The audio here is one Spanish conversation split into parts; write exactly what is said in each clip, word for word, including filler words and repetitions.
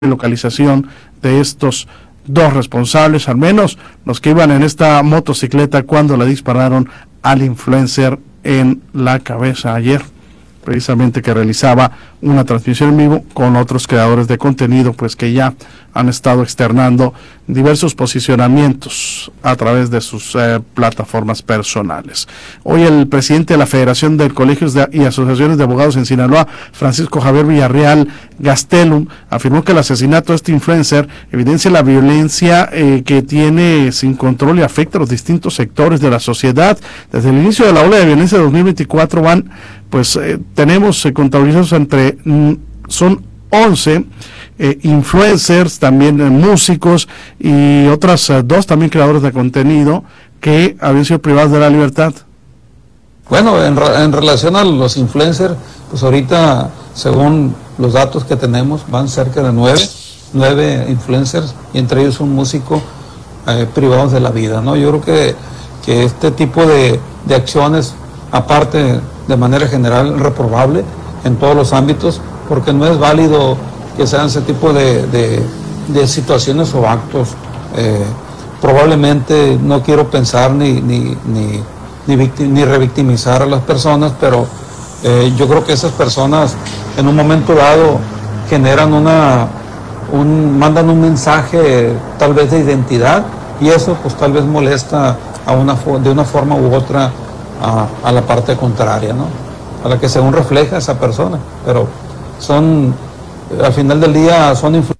localización de estos dos responsables, al menos los que iban en esta motocicleta cuando le dispararon al influencer en la cabeza ayer, precisamente que realizaba una transmisión en vivo con otros creadores de contenido, pues que ya han estado externando diversos posicionamientos a través de sus eh, plataformas personales. Hoy el presidente de la Federación de Colegios de, y Asociaciones de Abogados en Sinaloa, Francisco Javier Villarreal Gastelum, afirmó que el asesinato de este influencer evidencia la violencia eh, que tiene sin control y afecta a los distintos sectores de la sociedad. Desde el inicio de la ola de violencia de dos mil veinticuatro van, pues eh, tenemos eh, contabilizados entre, mm, son once eh, influencers, también eh, músicos y otras eh, dos también creadores de contenido que habían sido privados de la libertad. Bueno, en, en relación a los influencers, pues ahorita, según los datos que tenemos, van cerca de nueve, nueve influencers, y entre ellos un músico eh, privados de la vida, ¿no? Yo creo que, que este tipo de, de acciones, aparte de manera general, reprobable en todos los ámbitos, porque no es válido que sean ese tipo de, de, de situaciones o actos. Eh, probablemente no quiero pensar ni, ni, ni, ni, victim, ni revictimizar a las personas, pero eh, yo creo que esas personas en un momento dado generan una, un, mandan un mensaje tal vez de identidad, y eso pues tal vez molesta a una, de una forma u otra a, a la parte contraria, ¿no? A la que según refleja esa persona, pero son, al final del día, son influ-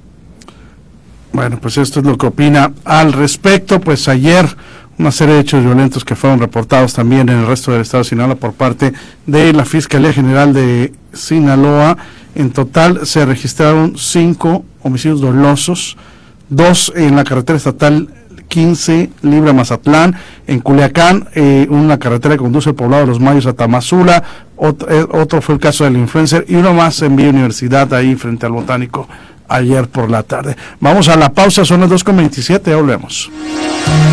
Bueno, pues esto es lo que opina al respecto. Pues ayer una serie de hechos violentos que fueron reportados también en el resto del estado de Sinaloa por parte de la Fiscalía General de Sinaloa. En total se registraron cinco homicidios dolosos, dos en la carretera estatal quince, Libre Mazatlán, en Culiacán, eh, una carretera que conduce al poblado de Los Mayos a Tamazula, otro, eh, otro fue el caso del influencer, y uno más en Villa Universidad, ahí frente al Botánico, ayer por la tarde. Vamos a la pausa, son las dos con veintisiete, ya volvemos.